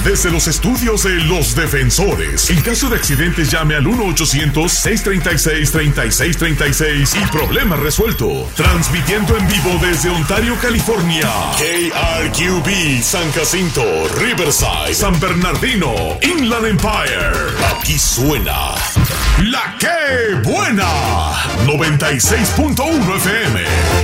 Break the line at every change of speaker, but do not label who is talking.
desde los estudios de Los Defensores. En caso de accidentes, llame al 1-800-636-3636 y problema resuelto. Transmitiendo en vivo desde Ontario, California. KRQB, San Jacinto, Riverside, San Bernardino, Inland Empire. Aquí suena La Que Buena, 96.1 FM.